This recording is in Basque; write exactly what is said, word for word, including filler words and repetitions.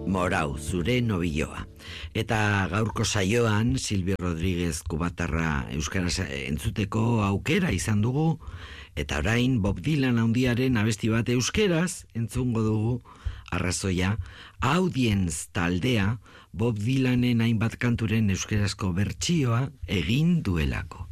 Morau, zure nobilloa. Eta gaurko saioan Silvio Rodríguez Kubatarra euskaraz entzuteko aukera izan dugu, eta orain Bob Dylan handiaren abesti bat euskeraz entzungo dugu. Arrazoia, Audience taldea Bob Dylanen hainbat kanturen euskarazko bertsioa egin duelako.